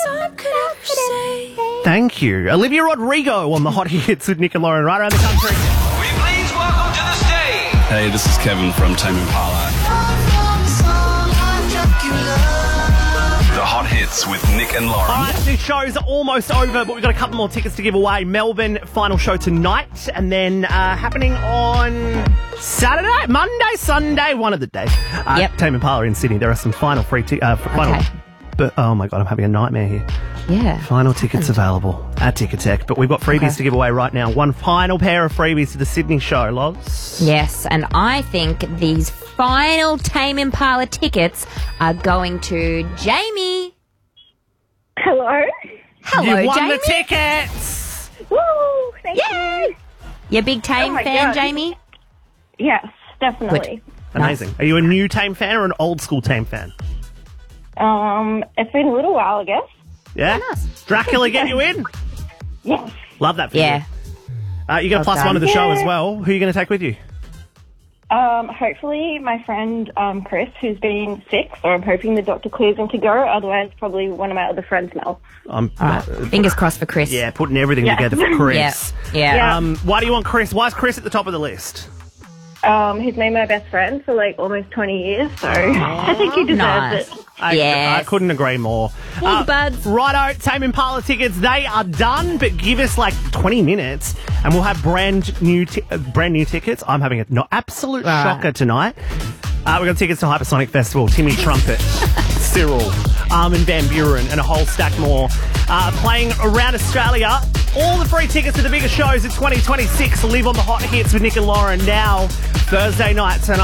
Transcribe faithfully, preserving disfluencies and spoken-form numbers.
some could ever say. Thank you. Olivia Rodrigo on the Hot Hits with Nick and Lauren right around the country. Will you please welcome to the stage? Hey, this is Kevin from Tame Impala. The Hot Hits with Nick and Lauren. All right, this show's almost over, but we've got a couple more tickets to give away. Melbourne, final show tonight, and then uh, happening on Saturday, Monday, Sunday, one of the days. Uh, Yep. Tame Impala in Sydney. There are some final free tickets. Uh, final, Okay. But oh my God, I'm having a nightmare here. Yeah. Final tickets available at Ticketek, but we've got freebies Okay. to give away right now. One final pair of freebies to the Sydney show, Loz. Yes, and I think these final Tame Impala tickets are going to Jamie. Hello. Hello, you won Jamie. the tickets. Woo! Thank Yay! you. You a big Tame Oh my fan, God. Jamie? Yes, definitely. Amazing. Are you a new Tame fan or an old school Tame fan? Um, it's been a little while, I guess. Yeah? nice. Dracula get you in? Yes. Love that for Yeah. you. Uh, you got a Well plus done. one to the show Yeah. as well. Who are you going to take with you? Um, hopefully my friend um, Chris, who's been sick, so I'm hoping the doctor clears him to go. Otherwise, probably one of my other friends, Mel. I'm All right. Fingers crossed for Chris. yeah, putting everything Yeah. together for Chris. Yeah. Yeah. Yeah. Um, why do you want Chris? Why is Chris at the top of the list? Um, he's been my best friend for like almost twenty years, so I think he deserves Nice. it. I, Yes. I couldn't agree more. Hey, buds. Righto, Tame Impala tickets, they are done, but give us like twenty minutes and we'll have brand new ti- uh, brand new tickets. I'm having a no, absolute Right. shocker tonight. Uh, we've got tickets to Hypersonic Festival, Timmy Trumpet, Cyril, Armin van Buren, and a whole stack more. Uh, playing around Australia. All the free tickets to the biggest shows in twenty twenty-six live on the Hot Hits with Nick and Lauren now, Thursday night. So